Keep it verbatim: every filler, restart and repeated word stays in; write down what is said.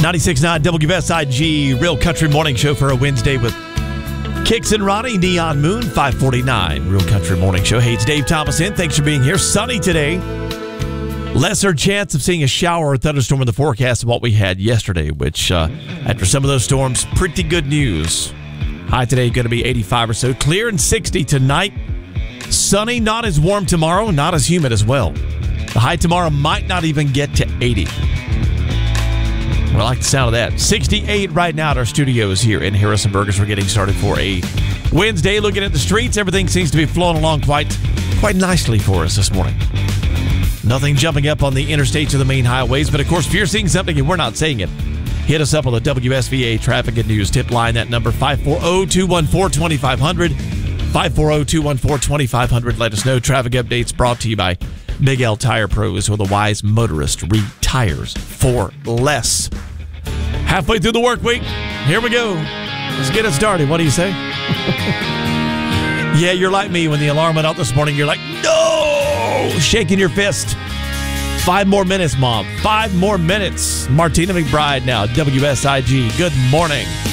ninety-six point nine W S I G, Real Country Morning Show for a Wednesday with Kicks and Ronnie, Neon Moon, five forty-nine, Real Country Morning Show. Hey, it's Dave Thomas in. Thanks for being here. Sunny today. Lesser chance of seeing a shower or thunderstorm in the forecast of what we had yesterday, which, uh, after some of those storms, pretty good news. High today going to be eighty-five or so. Clear and sixty tonight. Sunny, not as warm tomorrow, not as humid as well. The high tomorrow might not even get to eighty. I like the sound of that. sixty-eight right now at our studios here in Harrisonburg as we're getting started for a Wednesday. Looking at the streets, everything seems to be flowing along quite, quite nicely for us this morning. Nothing jumping up on the interstates or the main highways, but of course, if you're seeing something and we're not saying it, hit us up on the W S V A Traffic and News tip line. That number, five four zero, two one four, two five zero zero. five four zero, two one four, two five zero zero. Let us know. Traffic updates brought to you by Big L Tire Pros, where the wise motorist retires for less. Halfway through the work week, here we go. Let's get it started. What do you say? Yeah, you're like me. When the alarm went out this morning, you're like, no! Shaking your fist. Five more minutes, Mom. Five more minutes. Martina McBride now, W S I G. Good morning.